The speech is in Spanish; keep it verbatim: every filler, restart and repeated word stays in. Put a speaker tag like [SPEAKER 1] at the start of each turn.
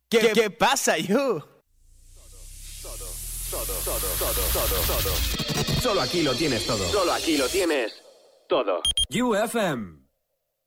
[SPEAKER 1] ¿Qué, ¿Qué pasa, you?
[SPEAKER 2] Todo, todo, todo, todo, todo. Solo aquí lo tienes todo. Solo aquí lo tienes todo.
[SPEAKER 3] U F M.